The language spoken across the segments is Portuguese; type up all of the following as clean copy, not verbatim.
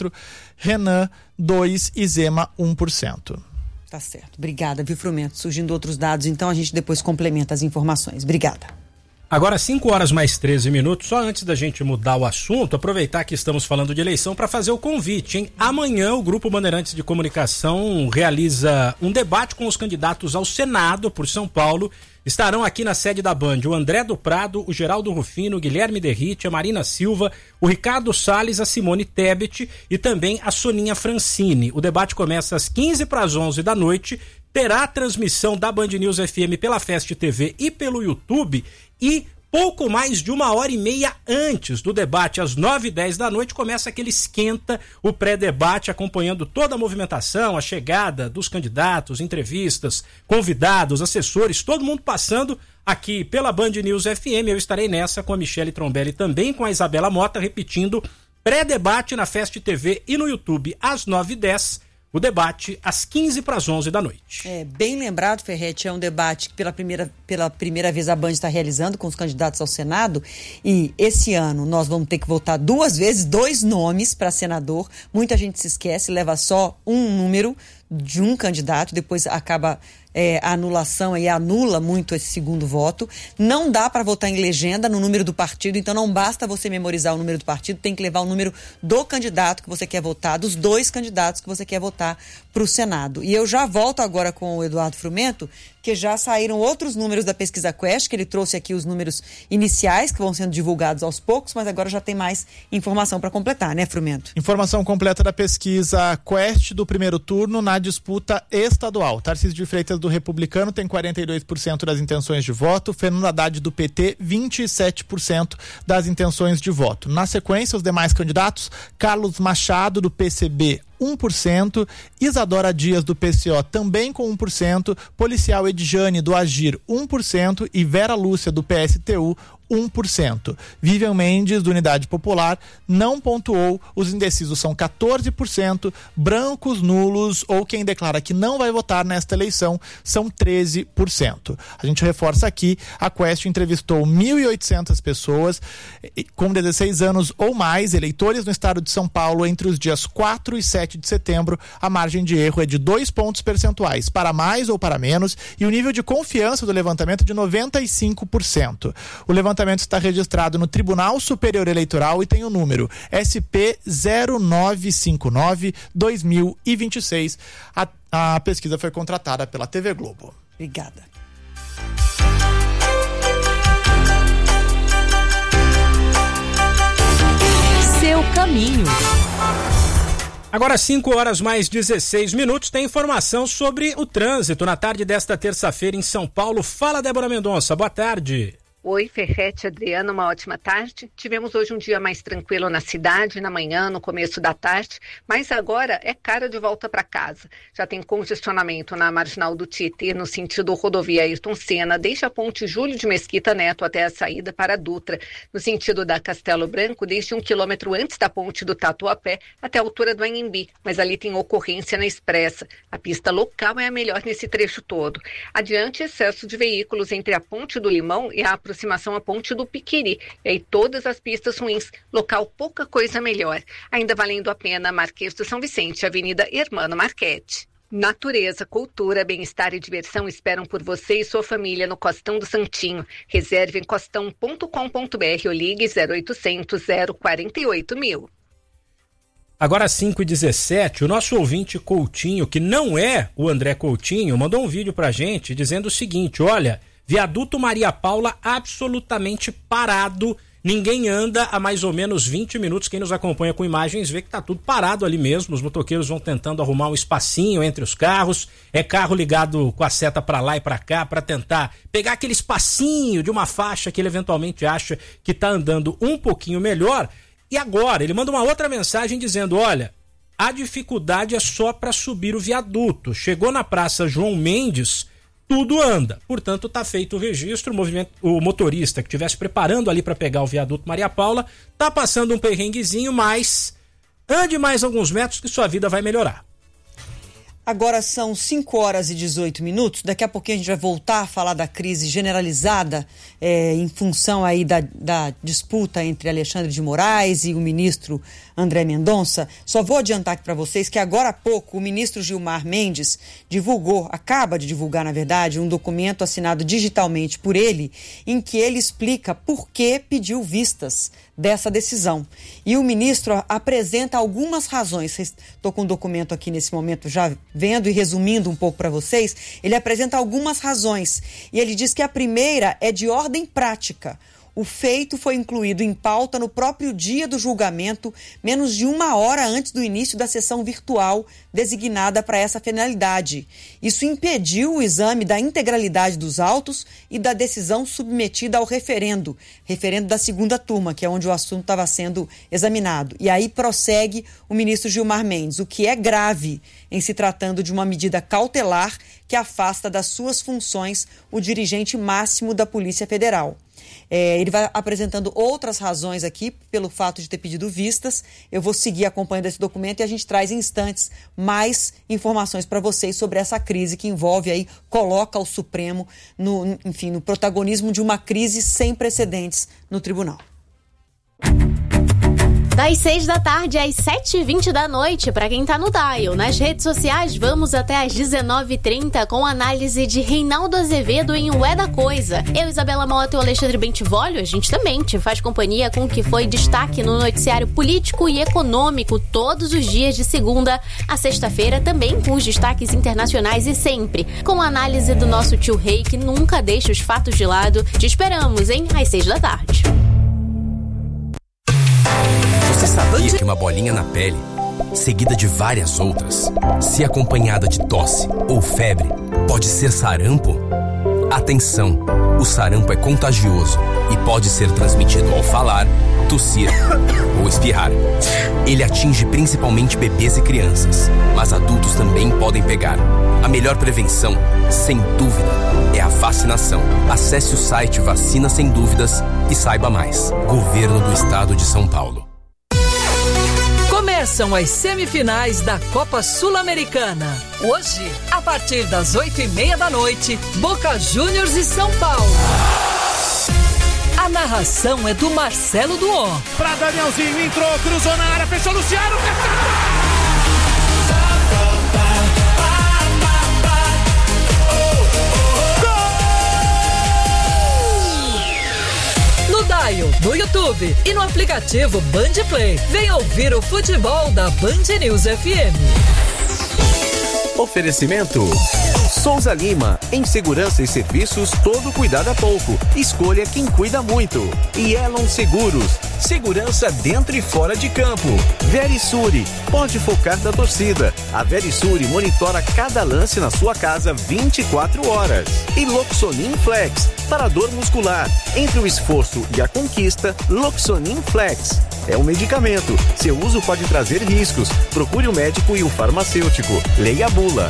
4%, Renan 2% e Zema 1%. Tá certo. Obrigada, viu, Frumento? Surgindo outros dados, então a gente depois complementa as informações. Obrigada. Agora 5h mais 13, só antes da gente mudar o assunto, aproveitar que estamos falando de eleição para fazer o convite, hein? Amanhã o Grupo Bandeirantes de Comunicação realiza um debate com os candidatos ao Senado por São Paulo. Estarão aqui na sede da Band o André do Prado, o Geraldo Rufino, o Guilherme Derrite, a Marina Silva, o Ricardo Salles, a Simone Tebet e também a Soninha Francini. O debate começa às 11h da noite, terá a transmissão da Band News FM pela Fest TV e pelo YouTube. E pouco mais de 1h30 antes do debate, às 9h10 da noite, começa aquele esquenta, o pré-debate, acompanhando toda a movimentação, a chegada dos candidatos, entrevistas, convidados, assessores, todo mundo passando aqui pela Band News FM. Eu estarei nessa com a Michele Trombelli, também com a Isabela Mota, repetindo, pré-debate na Fest TV e no YouTube às 9h10. O debate às 11h da noite. Bem lembrado, Ferretti, é um debate que pela primeira vez a Band está realizando com os candidatos ao Senado, e esse ano nós vamos ter que votar 2 vezes, 2 nomes para senador. Muita gente se esquece, leva só um número de um candidato, depois acaba a anulação e anula muito esse segundo voto. Não dá para votar em legenda no número do partido, então não basta você memorizar o número do partido, tem que levar o número do candidato que você quer votar, dos 2 candidatos que você quer votar para o Senado. E eu já volto agora com o Eduardo Frumento, que já saíram outros números da pesquisa Quest, que ele trouxe aqui os números iniciais, que vão sendo divulgados aos poucos, mas agora já tem mais informação para completar, né, Frumento? Informação completa da pesquisa Quest do primeiro turno na disputa estadual. Tarcísio de Freitas do Republicano tem 42% das intenções de voto, Fernando Haddad do PT 27% das intenções de voto. Na sequência, os demais candidatos, Carlos Machado do PCB 1%, Isadora Dias do PCO também com 1%, Policial Edjane do Agir 1% e Vera Lúcia do PSTU 1%. Vivian Mendes, do Unidade Popular, não pontuou. Os indecisos são 14%, brancos, nulos ou quem declara que não vai votar nesta eleição são 13%. A gente reforça aqui, a Quest entrevistou 1.800 pessoas com 16 anos ou mais, eleitores no estado de São Paulo, entre os dias 4 e 7 de setembro. A margem de erro é de 2 pontos percentuais, para mais ou para menos, e o nível de confiança do levantamento é de 95%. O levantamento está registrado no Tribunal Superior Eleitoral e tem o número SP 0959-2026. A pesquisa foi contratada pela TV Globo. Obrigada. Seu caminho. Agora 5h mais 16, tem informação sobre o trânsito na tarde desta terça-feira em São Paulo. Fala, Débora Mendonça, boa tarde. Oi, Ferretti, Adriana, uma ótima tarde. Tivemos hoje um dia mais tranquilo na cidade, na manhã, no começo da tarde, mas agora é cara de volta para casa. Já tem congestionamento na Marginal do Tietê, no sentido rodovia Ayrton Senna, desde a ponte Júlio de Mesquita Neto até a saída para a Dutra. No sentido da Castelo Branco, desde 1 quilômetro antes da ponte do Tatuapé até a altura do Anhembi, mas ali tem ocorrência na Expressa. A pista local é a melhor nesse trecho todo. Adiante, excesso de veículos entre a Ponte do Limão e a aproximação à Ponte do Piquiri. E aí todas as pistas ruins, local pouca coisa melhor. Ainda valendo a pena Marquês do São Vicente, Avenida Hermano Marchetti. Natureza, cultura, bem-estar e diversão esperam por você e sua família no Costão do Santinho. Reserve em costão.com.br ou ligue 0800 048 mil. Agora 5h17, o nosso ouvinte Coutinho, que não é o André Coutinho, mandou um vídeo pra gente dizendo o seguinte: olha, viaduto Maria Paula absolutamente parado, ninguém anda há mais ou menos 20 minutos. Quem nos acompanha com imagens vê que tá tudo parado ali mesmo. Os motoqueiros vão tentando arrumar um espacinho entre os carros, é carro ligado com a seta para lá e para cá para tentar pegar aquele espacinho de uma faixa que ele eventualmente acha que tá andando um pouquinho melhor. E agora ele manda uma outra mensagem dizendo: olha, a dificuldade é só para subir o viaduto. Chegou na Praça João Mendes, tudo anda. Portanto, está feito o registro. O motorista que estivesse preparando ali para pegar o viaduto Maria Paula está passando um perrenguezinho, mas ande mais alguns metros que sua vida vai melhorar. Agora são 5h18. Daqui a pouquinho a gente vai voltar a falar da crise generalizada em função aí da disputa entre Alexandre de Moraes e o ministro André Mendonça. Só vou adiantar aqui para vocês que agora há pouco o ministro Gilmar Mendes acaba de divulgar, na verdade, um documento assinado digitalmente por ele, em que ele explica por que pediu vistas dessa decisão. E o ministro apresenta algumas razões. Estou com um documento aqui nesse momento já vendo e resumindo um pouco para vocês. Ele apresenta algumas razões e ele diz que a primeira é de ordem prática. O feito foi incluído em pauta no próprio dia do julgamento, menos de 1 hora antes do início da sessão virtual designada para essa finalidade. Isso impediu o exame da integralidade dos autos e da decisão submetida ao referendo da segunda turma, que é onde o assunto estava sendo examinado. E aí prossegue o ministro Gilmar Mendes, o que é grave em se tratando de uma medida cautelar que afasta das suas funções o dirigente máximo da Polícia Federal. Ele vai apresentando outras razões aqui pelo fato de ter pedido vistas. Eu vou seguir acompanhando esse documento e a gente traz em instantes mais informações para vocês sobre essa crise que envolve aí, coloca o Supremo no protagonismo de uma crise sem precedentes no tribunal. Das 6 da tarde às 7h20 da noite, para quem tá no Dial. Nas redes sociais, vamos até às 19h30 com análise de Reinaldo Azevedo em O É da Coisa. Eu, Isabela Mota e o Alexandre Bentivolio, a gente também te faz companhia com o que foi destaque no noticiário político e econômico todos os dias de segunda a sexta-feira, também com os destaques internacionais e sempre com a análise do nosso tio Rei, que nunca deixa os fatos de lado. Te esperamos, hein? Às 6 da tarde. Você sabia que uma bolinha na pele, seguida de várias outras, se acompanhada de tosse ou febre, pode ser sarampo? Atenção! O sarampo é contagioso e pode ser transmitido ao falar, tossir ou espirrar. Ele atinge principalmente bebês e crianças, mas adultos também podem pegar. A melhor prevenção, sem dúvida, é a vacinação. Acesse o site Vacina Sem Dúvidas e saiba mais. Governo do Estado de São Paulo. Começam as semifinais da Copa Sul-Americana. Hoje, a partir das 8h30 da noite, Boca Juniors e São Paulo. A narração é do Marcelo Duó. Pra Danielzinho, entrou, cruzou na área, fechou Luciano. No Dial, no YouTube e no aplicativo Band Play. Venha ouvir o futebol da Band News FM. Oferecimento Souza Lima, em segurança e serviços, todo cuidado é pouco. Escolha quem cuida muito. E Elon Seguros, segurança dentro e fora de campo. Verisure, pode focar da torcida. A Verisure monitora cada lance na sua casa 24 horas. E Loxonin Flex, para dor muscular. Entre o esforço e a conquista, Loxonin Flex. É um medicamento. Seu uso pode trazer riscos. Procure o médico e o farmacêutico. Leia a bula.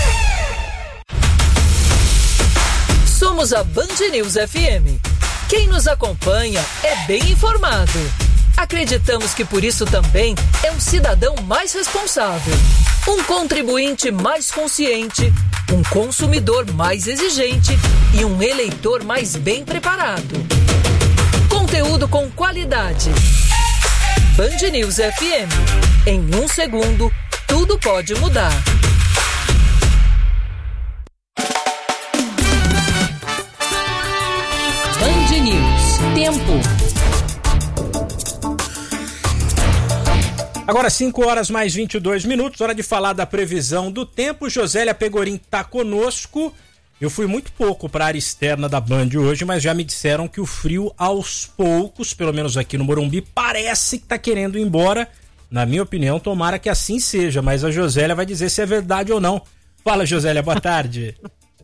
Somos a Band News FM. Quem nos acompanha é bem informado. Acreditamos que por isso também é um cidadão mais responsável, um contribuinte mais consciente, um consumidor mais exigente e um eleitor mais bem preparado. Conteúdo com qualidade. Band News FM. Em 1 segundo, tudo pode mudar. Band News. Tempo. Agora 5h mais 22, hora de falar da previsão do tempo. Josélia Pegorim está conosco. Eu fui muito pouco para a área externa da Band hoje, mas já me disseram que o frio aos poucos, pelo menos aqui no Morumbi, parece que está querendo ir embora. Na minha opinião, tomara que assim seja, mas a Josélia vai dizer se é verdade ou não. Fala, Josélia, boa tarde.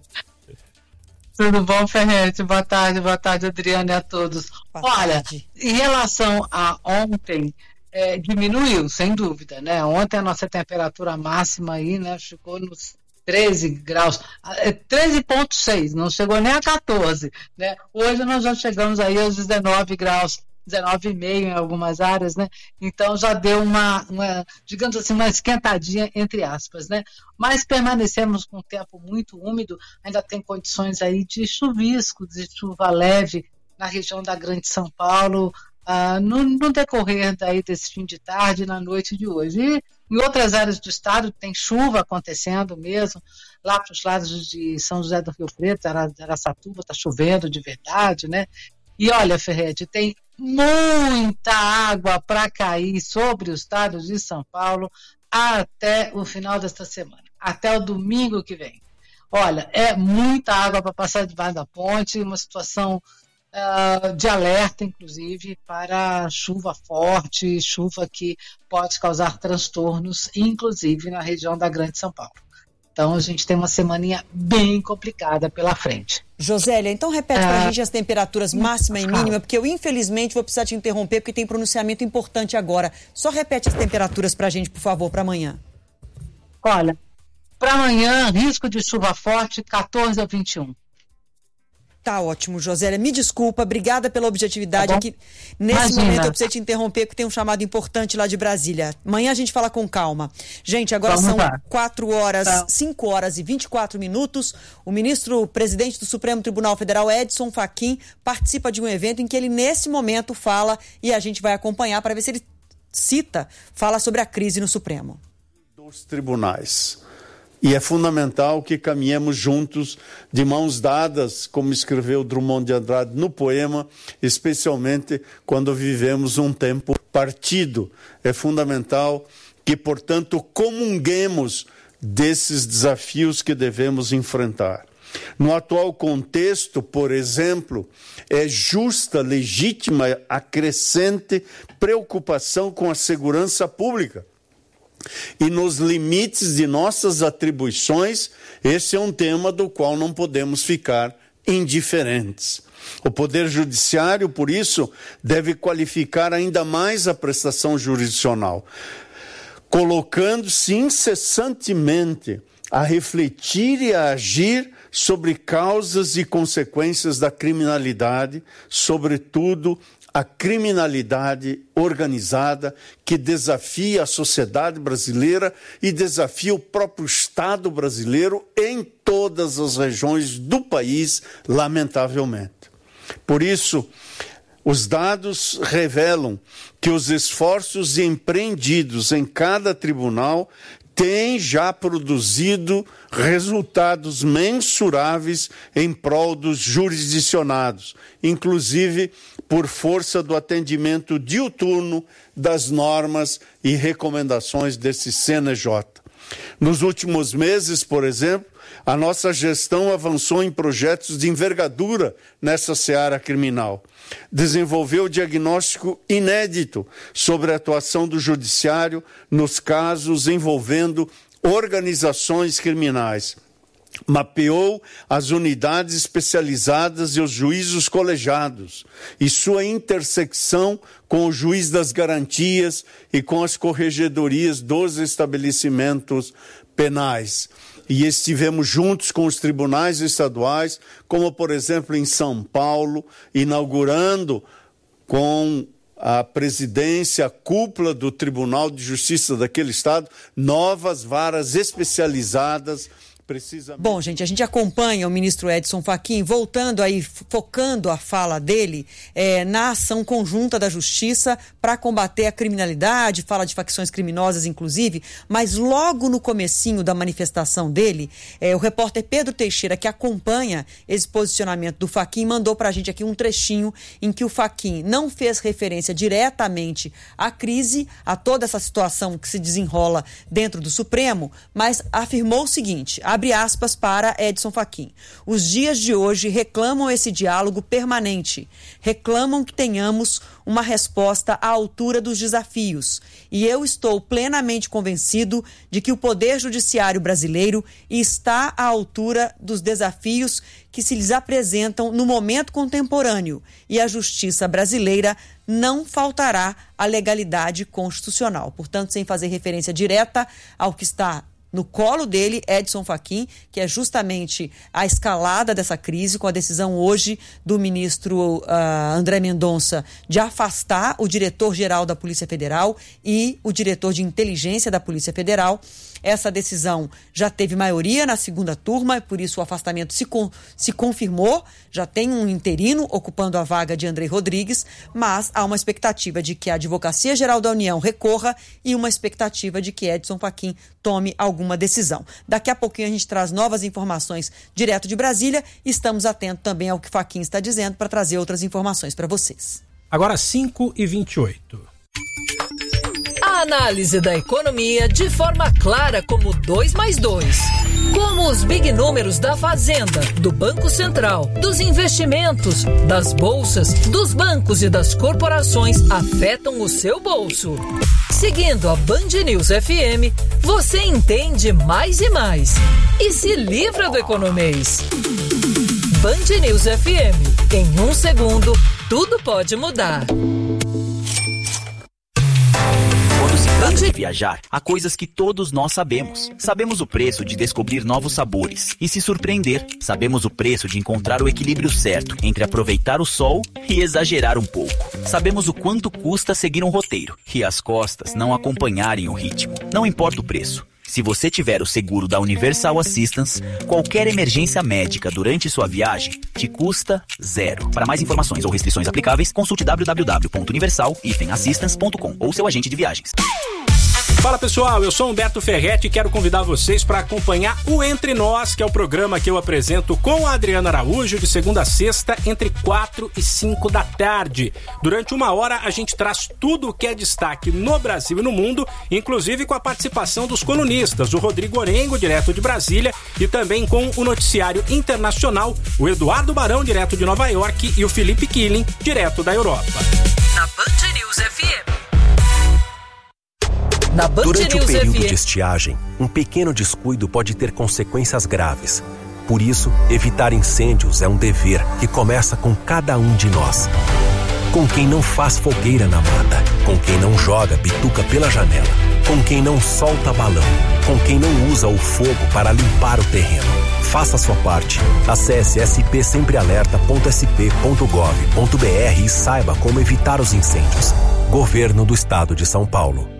Tudo bom, Ferretti? Boa tarde, Adriana, e a todos. Olha, em relação a ontem, diminuiu, sem dúvida, né? Ontem a nossa temperatura máxima aí, né, ficou nos 13 graus, 13,6, não chegou nem a 14, né? Hoje nós já chegamos aí aos 19 graus, 19,5 em algumas áreas, né? Então já deu uma, digamos assim, uma esquentadinha, entre aspas, né? Mas permanecemos com um tempo muito úmido, ainda tem condições aí de chuvisco, de chuva leve na região da Grande São Paulo, no decorrer daí desse fim de tarde e na noite de hoje. E em outras áreas do estado tem chuva acontecendo mesmo, lá para os lados de São José do Rio Preto, Araçatuba, está chovendo de verdade, né? E olha, Ferretti, tem muita água para cair sobre o estado de São Paulo até o final desta semana, até o domingo que vem. Olha, é muita água para passar debaixo da ponte, uma situação de alerta, inclusive, para chuva forte, chuva que pode causar transtornos, inclusive na região da Grande São Paulo. Então, a gente tem uma semaninha bem complicada pela frente. Josélia, então repete para a gente as temperaturas máxima e mínima, porque eu, infelizmente, vou precisar te interromper, porque tem pronunciamento importante agora. Só repete as temperaturas para a gente, por favor, para amanhã. Olha, para amanhã, risco de chuva forte, 14 a 21. Tá ótimo, Josélia. Me desculpa, obrigada pela objetividade aqui. Nesse momento eu preciso te interromper, porque tem um chamado importante lá de Brasília. Amanhã a gente fala com calma. Gente, agora são 5 horas e 24 minutos. O ministro-presidente do Supremo Tribunal Federal, Edson Fachin, participa de um evento em que ele, nesse momento, fala, e a gente vai acompanhar para ver se ele fala sobre a crise no Supremo. Dos tribunais. E é fundamental que caminhemos juntos, de mãos dadas, como escreveu Drummond de Andrade no poema, especialmente quando vivemos um tempo partido. É fundamental que, portanto, comunguemos desses desafios que devemos enfrentar. No atual contexto, por exemplo, é justa, legítima a crescente preocupação com a segurança pública. E nos limites de nossas atribuições, esse é um tema do qual não podemos ficar indiferentes. O Poder Judiciário, por isso, deve qualificar ainda mais a prestação jurisdicional, colocando-se incessantemente a refletir e a agir sobre causas e consequências da criminalidade, sobretudo a criminalidade organizada que desafia a sociedade brasileira e desafia o próprio Estado brasileiro em todas as regiões do país, lamentavelmente. Por isso, os dados revelam que os esforços empreendidos em cada tribunal têm já produzido resultados mensuráveis em prol dos jurisdicionados, inclusive por força do atendimento diuturno das normas e recomendações desse CNJ. Nos últimos meses, por exemplo, a nossa gestão avançou em projetos de envergadura nessa seara criminal. Desenvolveu diagnóstico inédito sobre a atuação do judiciário nos casos envolvendo organizações criminais. Mapeou as unidades especializadas e os juízos colegiados e sua intersecção com o juiz das garantias e com as corregedorias dos estabelecimentos penais. E estivemos juntos com os tribunais estaduais, como, por exemplo, em São Paulo, inaugurando com a presidência, a cúpula do Tribunal de Justiça daquele estado, novas varas especializadas. Bom, gente, a gente acompanha o ministro Edson Fachin, voltando aí, focando a fala dele na ação conjunta da Justiça para combater a criminalidade, fala de facções criminosas, inclusive, mas logo no comecinho da manifestação dele, o repórter Pedro Teixeira, que acompanha esse posicionamento do Fachin, mandou para a gente aqui um trechinho em que o Fachin não fez referência diretamente à crise, a toda essa situação que se desenrola dentro do Supremo, mas afirmou o seguinte, abre aspas para Edson Fachin. Os dias de hoje reclamam esse diálogo permanente, reclamam que tenhamos uma resposta à altura dos desafios. E eu estou plenamente convencido de que o Poder Judiciário brasileiro está à altura dos desafios que se lhes apresentam no momento contemporâneo e a justiça brasileira não faltará à legalidade constitucional. Portanto, sem fazer referência direta ao que está no colo dele, Edson Fachin, que é justamente a escalada dessa crise, com a decisão hoje do ministro André Mendonça de afastar o diretor-geral da Polícia Federal e o diretor de inteligência da Polícia Federal. Essa decisão já teve maioria na segunda turma, por isso o afastamento se confirmou, já tem um interino ocupando a vaga de André Rodrigues, mas há uma expectativa de que a Advocacia Geral da União recorra e uma expectativa de que Edson Fachin tome alguma decisão. Daqui a pouquinho a gente traz novas informações direto de Brasília e estamos atentos também ao que Fachin está dizendo para trazer outras informações para vocês. Agora 5h28. A análise da economia de forma clara como 2 mais 2. Como os big números da Fazenda, do Banco Central, dos investimentos, das bolsas, dos bancos e das corporações afetam o seu bolso. Seguindo a Band News FM, você entende mais e mais. E se livra do economês. Band News FM. Em 1 segundo, tudo pode mudar. Antes de viajar, há coisas que todos nós sabemos. Sabemos o preço de descobrir novos sabores e se surpreender. Sabemos o preço de encontrar o equilíbrio certo entre aproveitar o sol e exagerar um pouco. Sabemos o quanto custa seguir um roteiro e as costas não acompanharem o ritmo. Não importa o preço. Se você tiver o seguro da Universal Assistance, qualquer emergência médica durante sua viagem te custa 0. Para mais informações ou restrições aplicáveis, consulte www.universal-assistance.com ou seu agente de viagens. Fala pessoal, eu sou Humberto Ferretti e quero convidar vocês para acompanhar o Entre Nós, que é o programa que eu apresento com a Adriana Araújo de segunda a sexta, entre 4 e 5 da tarde. Durante 1 hora a gente traz tudo o que é destaque no Brasil e no mundo, inclusive com a participação dos colunistas, o Rodrigo Orengo, direto de Brasília, e também com o noticiário internacional, o Eduardo Barão, direto de Nova York, e o Felipe Killing, direto da Europa. Na Band News FM. Durante o período de estiagem, um pequeno descuido pode ter consequências graves. Por isso, evitar incêndios é um dever que começa com cada um de nós. Com quem não faz fogueira na mata, com quem não joga bituca pela janela, com quem não solta balão, com quem não usa o fogo para limpar o terreno. Faça a sua parte. Acesse spsemprealerta.sp.gov.br e saiba como evitar os incêndios. Governo do Estado de São Paulo.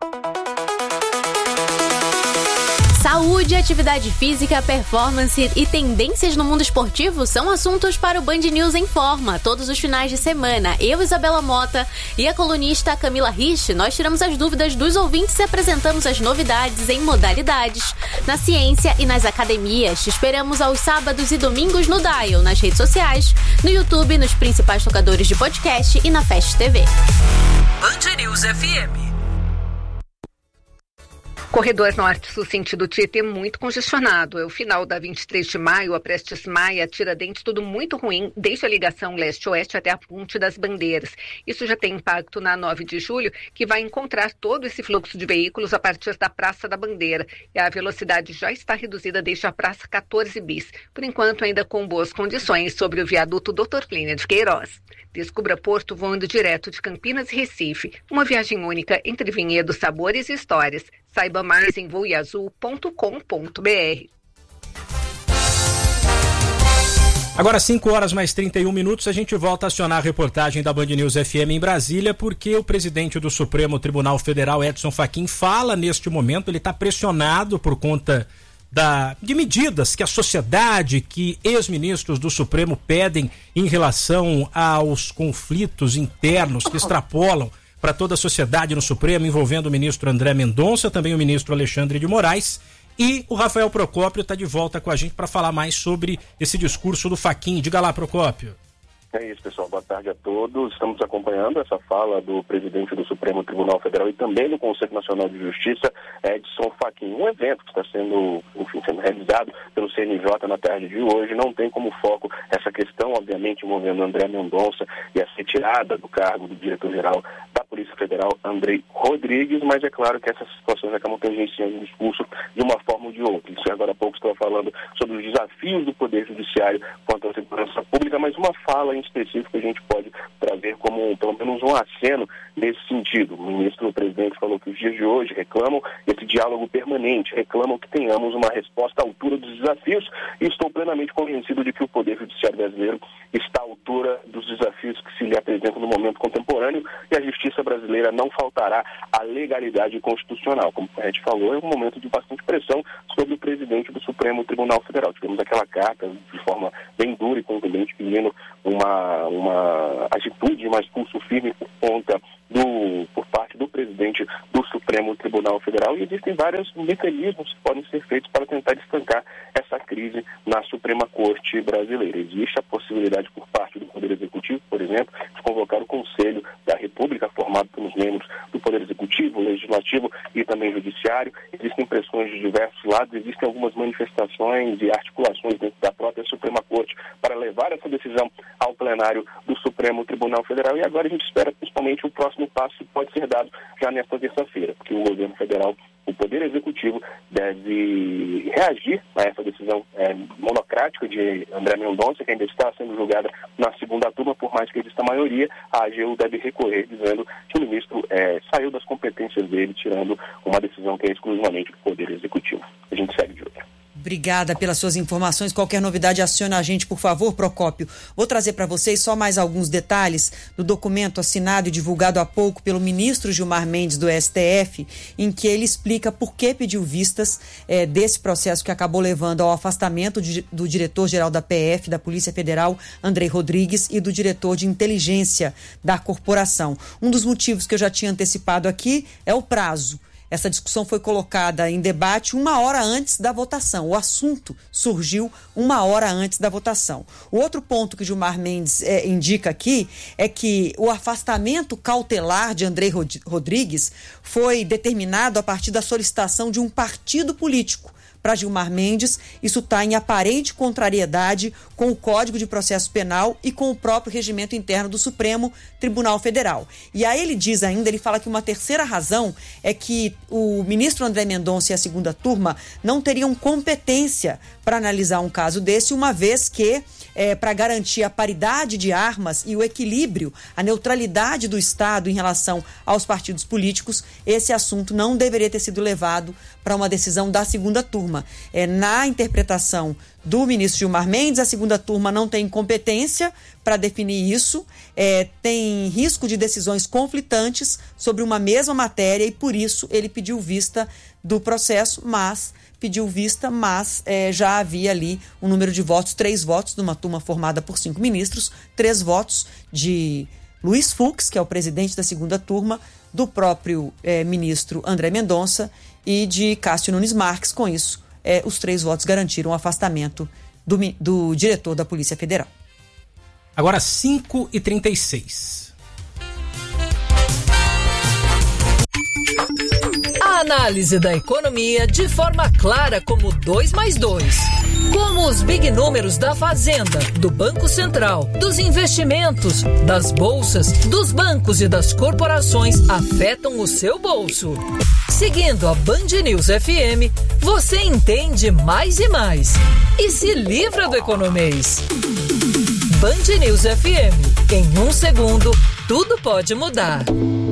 Saúde, atividade física, performance e tendências no mundo esportivo são assuntos para o Band News em Forma. Todos os finais de semana, eu, Isabela Mota, e a colunista Camila Rich, nós tiramos as dúvidas dos ouvintes e apresentamos as novidades em modalidades, na ciência e nas academias. Te esperamos aos sábados e domingos no Dial, nas redes sociais, no YouTube, nos principais tocadores de podcast e na Fast TV. Band News FM. Corredor Norte-Sul sentido Tietê muito congestionado. É o final da 23 de maio, a Prestes Maia, Tiradentes, tudo muito ruim, desde a ligação leste-oeste até a Ponte das Bandeiras. Isso já tem impacto na 9 de julho, que vai encontrar todo esse fluxo de veículos a partir da Praça da Bandeira. E a velocidade já está reduzida desde a Praça 14 Bis. Por enquanto, ainda com boas condições sobre o viaduto Dr. Plínio de Queiroz. Descubra Porto voando direto de Campinas e Recife. Uma viagem única entre vinhedos, sabores e histórias. Saiba mais em voeazul.com.br. Agora 5 horas mais 31 minutos, a gente volta a acionar a reportagem da Band News FM em Brasília, porque o presidente do Supremo Tribunal Federal, Edson Fachin, fala neste momento, ele está pressionado por conta de medidas que a sociedade, que ex-ministros do Supremo pedem em relação aos conflitos internos que extrapolam para toda a sociedade no Supremo, envolvendo o ministro André Mendonça, também o ministro Alexandre de Moraes, e o Rafael Procópio está de volta com a gente para falar mais sobre esse discurso do Fachin. Diga lá, Procópio. É isso, pessoal. Boa tarde a todos. Estamos acompanhando essa fala do presidente do Supremo Tribunal Federal e também do Conselho Nacional de Justiça, Edson Fachin. Um evento que está sendo realizado pelo CNJ na tarde de hoje. Não tem como foco essa questão, obviamente, envolvendo André Mendonça e a retirada do cargo do diretor-geral da Polícia Federal, André Rodrigues, mas é claro que essas situações acabam tangenciando o discurso de uma forma ou de outra. Isso agora há pouco estava falando sobre os desafios do Poder Judiciário quanto à segurança pública, mas uma fala em específico a gente pode trazer como pelo menos um aceno nesse sentido. O ministro, o presidente, falou que os dias de hoje reclamam esse diálogo permanente, reclamam que tenhamos uma resposta à altura dos desafios, e estou plenamente convencido de que o Poder Judiciário brasileiro está à altura dos desafios que se lhe apresentam no momento contemporâneo, e a justiça brasileira não faltará à legalidade constitucional. Como a gente falou, é um momento de bastante pressão sobre o presidente do Supremo Tribunal Federal. Tivemos aquela carta de forma bem dura e contundente pedindo uma atitude mais pulso firme por parte do presidente do Supremo Tribunal Federal, e existem vários mecanismos que podem ser feitos para tentar estancar essa crise na Suprema Corte brasileira. Existe a possibilidade por parte do Poder Executivo, por exemplo, de convocar o Conselho da República, formado pelos membros do Poder Executivo, Legislativo e também Judiciário. Existem pressões de diversos lados, existem algumas manifestações e articulações dentro da própria Suprema Corte para levar essa decisão ao plenário do Supremo Tribunal Federal, e agora a gente espera principalmente o próximo passo que pode ser dado já nesta terça-feira, porque o governo federal, o Poder Executivo, deve reagir a essa decisão monocrática de André Mendonça, que ainda está sendo julgada na segunda turma, por mais que exista maioria. A AGU deve recorrer, dizendo que o ministro saiu das competências dele, tirando uma decisão que é exclusivamente do Poder Executivo. A gente segue de olho. Obrigada pelas suas informações. Qualquer novidade, aciona a gente, por favor, Procópio. Vou trazer para vocês só mais alguns detalhes do documento assinado e divulgado há pouco pelo ministro Gilmar Mendes do STF, em que ele explica por que pediu vistas desse processo que acabou levando ao afastamento do diretor-geral da PF, da Polícia Federal, André Rodrigues, e do diretor de inteligência da corporação. Um dos motivos que eu já tinha antecipado aqui é o prazo. Essa discussão foi colocada em debate 1 hora antes da votação. O assunto surgiu 1 hora antes da votação. O outro ponto que Gilmar Mendes indica aqui é que o afastamento cautelar de André Rodrigues foi determinado a partir da solicitação de um partido político. Para Gilmar Mendes, isso está em aparente contrariedade com o Código de Processo Penal e com o próprio regimento interno do Supremo Tribunal Federal. E aí ele diz ainda, ele fala que uma terceira razão é que o ministro André Mendonça e a segunda turma não teriam competência para analisar um caso desse, uma vez que, para garantir a paridade de armas e o equilíbrio, a neutralidade do Estado em relação aos partidos políticos, esse assunto não deveria ter sido levado para uma decisão da segunda turma. Na interpretação do ministro Gilmar Mendes, a segunda turma não tem competência para definir isso, tem risco de decisões conflitantes sobre uma mesma matéria, e por isso ele pediu vista do processo, mas já havia ali um número de votos, 3 votos, numa turma formada por 5 ministros, 3 votos de Luiz Fux, que é o presidente da segunda turma, do próprio ministro André Mendonça e de Cássio Nunes Marques. Com isso, os 3 votos garantiram o afastamento do diretor da Polícia Federal. Agora 5h36. A análise da economia de forma clara como 2 mais 2. Como os big números da Fazenda, do Banco Central, dos investimentos, das bolsas, dos bancos e das corporações afetam o seu bolso. Seguindo a Band News FM, você entende mais e mais. E se livra do economês. Band News FM. Em 1 segundo, tudo pode mudar.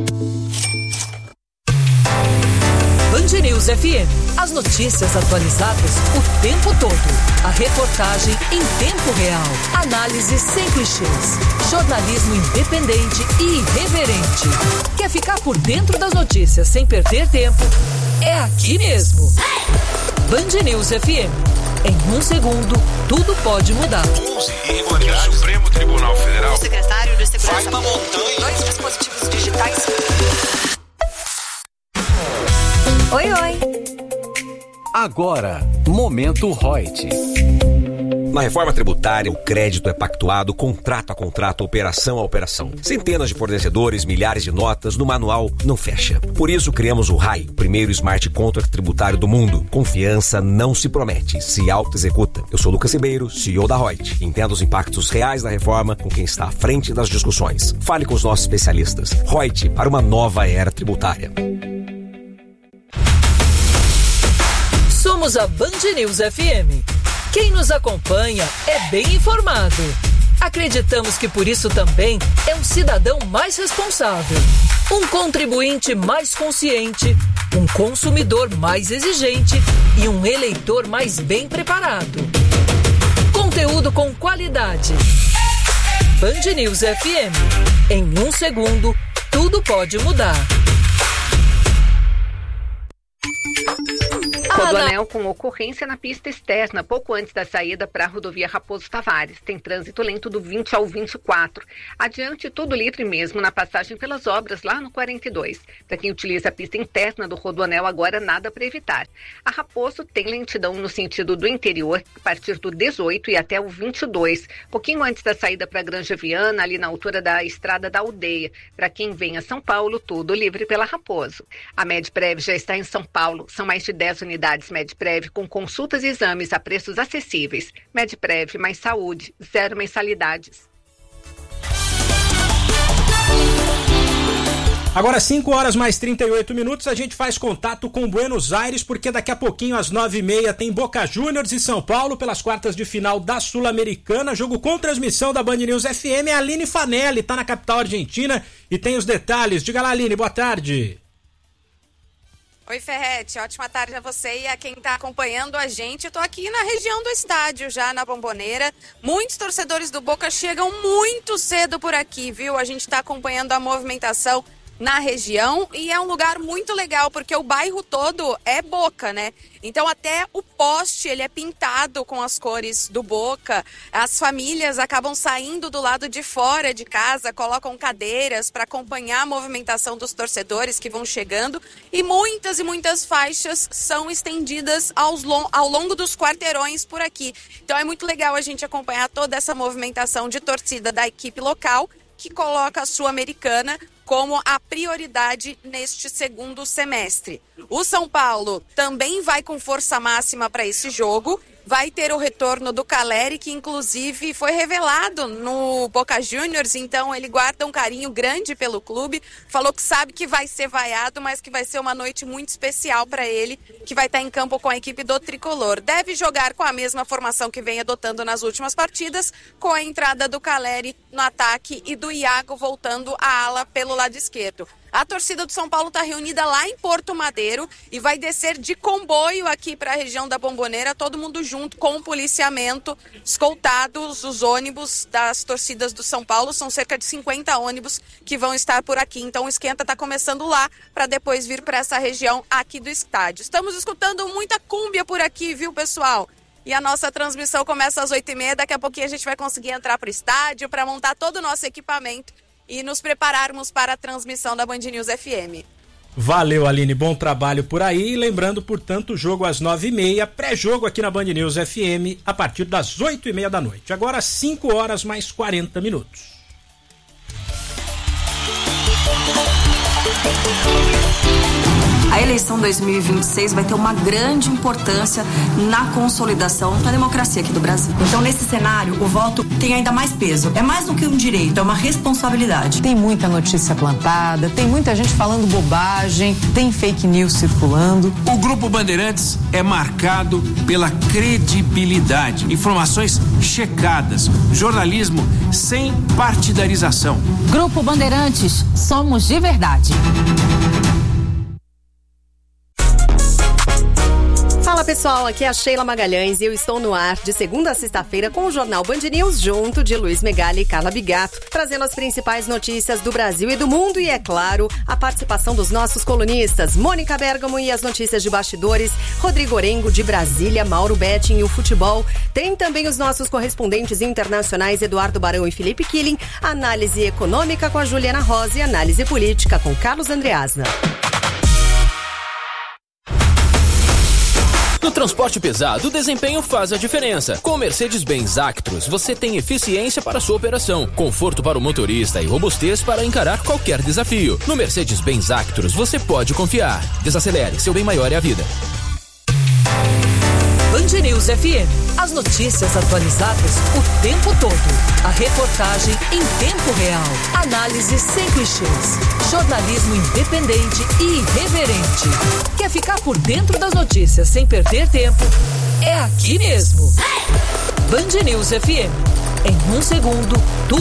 Band News FM. As notícias atualizadas o tempo todo. A reportagem em tempo real. Análise sem clichês. Jornalismo independente e irreverente. Quer ficar por dentro das notícias sem perder tempo? É aqui mesmo. Band News FM. Em 1 segundo, tudo pode mudar. 11 irregularidades. O Supremo Tribunal Federal. O secretário de Segurança. Vai na montanha. 2 dispositivos digitais. Oi, oi. Agora, Momento Reut. Na reforma tributária, o crédito é pactuado contrato a contrato, operação a operação. Centenas de fornecedores, milhares de notas, no manual não fecha. Por isso criamos o RAI, o primeiro smart contract tributário do mundo. Confiança não se promete, se auto-executa. Eu sou Lucas Ribeiro, CEO da Reut. Entenda os impactos reais da reforma com quem está à frente das discussões. Fale com os nossos especialistas. Reut, para uma nova era tributária. Somos a Band News FM. Quem nos acompanha é bem informado. Acreditamos que por isso também é um cidadão mais responsável, um contribuinte mais consciente, um consumidor mais exigente e um eleitor mais bem preparado. Conteúdo com qualidade. Band News FM. Em 1 segundo, tudo pode mudar. Rodoanel com ocorrência na pista externa, pouco antes da saída para a rodovia Raposo Tavares. Tem trânsito lento do 20 ao 24. Adiante, tudo livre mesmo na passagem pelas obras lá no 42. Para quem utiliza a pista interna do Rodoanel, agora nada para evitar. A Raposo tem lentidão no sentido do interior, a partir do 18 e até o 22. Pouquinho antes da saída para a Granja Viana, ali na altura da Estrada da Aldeia. Para quem vem a São Paulo, tudo livre pela Raposo. A Medprev já está em São Paulo. São mais de 10 unidades Medprev com consultas e exames a preços acessíveis. Medprev, mais saúde, 0 mensalidades. Agora 5 horas mais 38 minutos, a gente faz contato com Buenos Aires, porque daqui a pouquinho às 9h30 tem Boca Juniors e São Paulo pelas quartas de final da Sul-Americana, jogo com transmissão da Band News FM. A Aline Fanelli está na capital argentina e tem os detalhes. Diga lá, Aline, boa tarde. Oi, Ferretti, ótima tarde a você e a quem está acompanhando a gente. Eu tô aqui na região do estádio, já na Bombonera. Muitos torcedores do Boca chegam muito cedo por aqui, viu? A gente está acompanhando a movimentação na região e é um lugar muito legal porque o bairro todo é Boca, né? Então até o poste ele é pintado com as cores do Boca. As famílias acabam saindo do lado de fora de casa, colocam cadeiras para acompanhar a movimentação dos torcedores que vão chegando e muitas faixas são estendidas ao longo dos quarteirões por aqui. Então é muito legal a gente acompanhar toda essa movimentação de torcida da equipe local que coloca a Sul-Americana como a prioridade neste segundo semestre. O São Paulo também vai com força máxima para esse jogo. Vai ter o retorno do Caleri, que inclusive foi revelado no Boca Juniors, então ele guarda um carinho grande pelo clube. Falou que sabe que vai ser vaiado, mas que vai ser uma noite muito especial para ele, que vai estar em campo com a equipe do Tricolor. Deve jogar com a mesma formação que vem adotando nas últimas partidas, com a entrada do Caleri no ataque e do Iago voltando a ala pelo lado esquerdo. A torcida do São Paulo está reunida lá em Porto Madeiro e vai descer de comboio aqui para a região da Bombonera, todo mundo junto com o policiamento, escoltados os ônibus das torcidas do São Paulo. São cerca de 50 ônibus que vão estar por aqui. Então o esquenta está começando lá para depois vir para essa região aqui do estádio. Estamos escutando muita cúmbia por aqui, viu, pessoal? E a nossa transmissão começa às 8h30. Daqui a pouquinho a gente vai conseguir entrar para o estádio para montar todo o nosso equipamento e nos prepararmos para a transmissão da Band News FM. Valeu, Aline, bom trabalho por aí. Lembrando, portanto, o jogo às 9h30, pré-jogo aqui na Band News FM a partir das 8h30 da noite. Agora 5 horas mais 40 minutos. A eleição 2026 vai ter uma grande importância na consolidação da democracia aqui do Brasil. Então, nesse cenário, o voto tem ainda mais peso. É mais do que um direito, é uma responsabilidade. Tem muita notícia plantada, tem muita gente falando bobagem, tem fake news circulando. O Grupo Bandeirantes é marcado pela credibilidade, informações checadas, jornalismo sem partidarização. Grupo Bandeirantes, somos de verdade. Fala pessoal, aqui é a Sheila Magalhães e eu estou no ar de segunda a sexta-feira com o Jornal Band News junto de Luiz Megali e Carla Bigato, trazendo as principais notícias do Brasil e do mundo e, é claro, a participação dos nossos colunistas, Mônica Bergamo e as notícias de bastidores, Rodrigo Orengo de Brasília, Mauro Betting e o futebol. Tem também os nossos correspondentes internacionais Eduardo Barão e Felipe Killing, análise econômica com a Juliana Rosa e análise política com Carlos Andreasna. No transporte pesado, o desempenho faz a diferença. Com o Mercedes-Benz Actros, você tem eficiência para sua operação, conforto para o motorista e robustez para encarar qualquer desafio. No Mercedes-Benz Actros, você pode confiar. Desacelere, seu bem maior é a vida. Band News FM. As notícias atualizadas o tempo todo. A reportagem em tempo real. Análise sem clichês. Jornalismo independente e irreverente. Quer ficar por dentro das notícias sem perder tempo? É aqui mesmo. Band News FM. Em um segundo, tudo